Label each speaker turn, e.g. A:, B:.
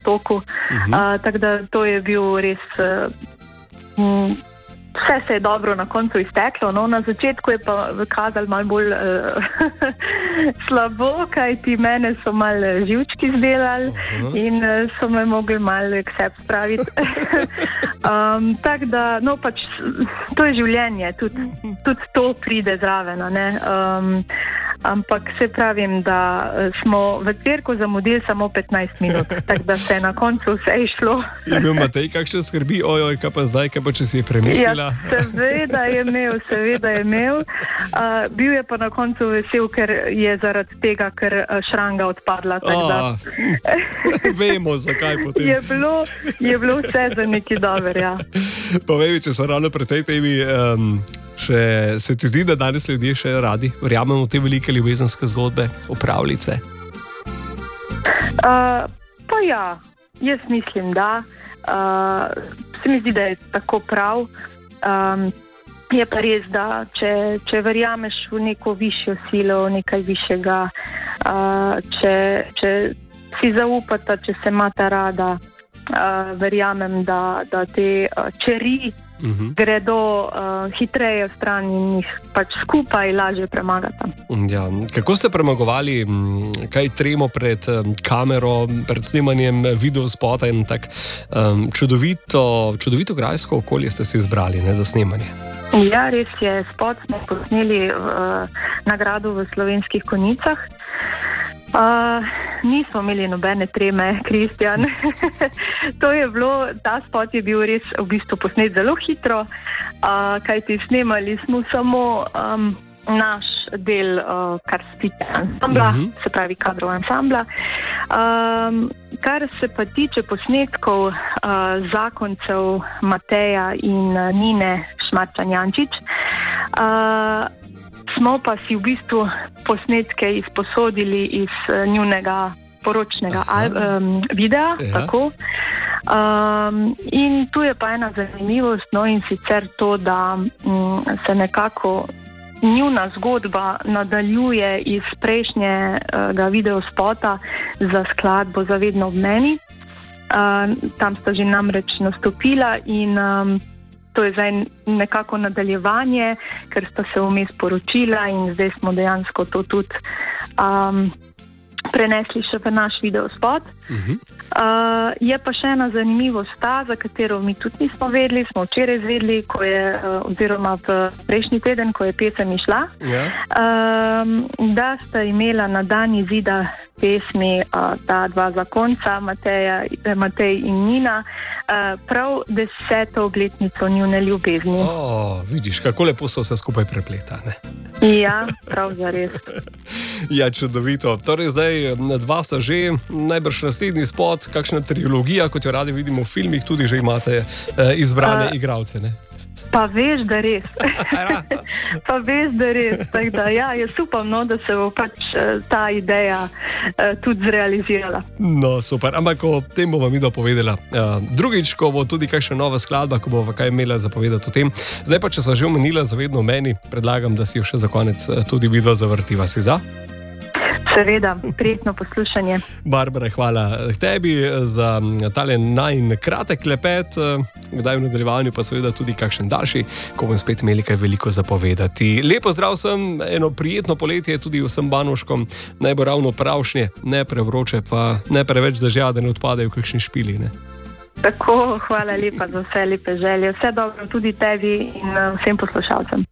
A: toku. Tako da to je bil res... Vse se je dobro na koncu izteklo, no, na začetku je pa kazalo malo bolj slabo, kajti mene so malo živčki zdelali in so me mogli malo k sebi spraviti. Tako da, no pač, to je življenje, tudi to pride zraven, ne. Ampak se pravim, da smo v cerku zamudili samo 15 minut, tako da se je na koncu vse išlo.
B: Je bil Matej kakšne skrbi, ojoj, kaj pa zdaj, kaj pa če si je premislila?
A: Ja, seveda je imel. Bil je pa na koncu vesel, ker je zaradi tega, ker šranga odpadla.
B: Vemo, zakaj potem.
A: Je bilo vse za neki dober, ja.
B: Povej mi, če so ravno pri tej temi... Se ti zdi, da danes ljudje še radi verjamemo te velike ljubezenske zgodbe, v pravljice?
A: Pa ja, jaz mislim, da. Se mi zdi, da je tako prav. Je pa res, da če verjameš v neko višjo silo, nekaj višjega, če si zaupata, če se imata rada, verjamem, da te čeri gredo hitreje v stran in jih pač skupaj lažje premagata.
B: Ja. Kako ste premagovali kaj tremo pred kamero, pred snemanjem videospota in tak čudovito grajsko okolje ste si izbrali, ne, za snemanje?
A: Ja, res je. Spot smo posneli na gradu v Slovenskih Konjicah. Nismo imeli nobene treme, Kristjan. Ta spot je bil res v bistvu posnet zelo hitro, kajti snemali smo samo naš del, kar se tiče ansambla, se pravi kadrov ansambla. Kar se pa tiče posnetkov zakoncev Mateja in Nine Šmarčan-Jančič, smo pa si v bistvu posnetke izposodili iz njunega poročnega videa, tako. In tu je pa ena zanimivost, no, in sicer to, da se nekako njuna zgodba nadaljuje iz prejšnjega videospota za skladbo Za vedno ob meni. Tam sta že namreč nastopila in to je zdaj nekako nadaljevanje, ker sta se vmes poročila in zdaj smo dejansko to tudi prenesli še v naš videospot. Je pa še ena zanimivost ta, za katero mi tudi nismo vedeli, smo včeraj izvedeli, oziroma v prejšnji teden, ko je pesem išla, da sta imela na dan izida pesmi ta dva zakonca, Matej in Nina, prav 10. obletnico njune ljubezni.
B: Vidiš, kako lepo so vse skupaj prepleta, ne?
A: Ja, prav zares.
B: Ja, čudovito. Torej zdaj dva sta že, najbrž naslednji spot, kakšna trilogija, kot jo radi vidimo v filmih, tudi že imate izbrane igralce, ne?
A: Pa veš, da res. Tako da, ja, jaz upam, no, da se bo pač ta ideja tudi zrealizirala.
B: No, super. Ampak o tem bova midva povedala drugič, ko bo tudi kakšna nova skladba, ko bova kaj imela zapovedati o tem. Zdaj pa, če sva že omenila Za vedno v meni, predlagam, da si jo še za konec tudi vidva zavrtiva. Si za?
A: Seveda, prijetno poslušanje.
B: Barbara, hvala tebi za tale najin kratek klepet, kdaj v nadaljevanju pa seveda tudi kakšen daljši, ko bom spet imeli kaj veliko zapovedati. Lepo zdrav sem, eno prijetno poletje tudi vsem Banoškom, naj bo ravno pravšnje, ne prevroče, pa ne preveč dežja, da ne odpadejo kakšni špili, ne?
A: Tako, hvala lepa za vse lepe želje. Vse dobro tudi tebi in vsem poslušalcem.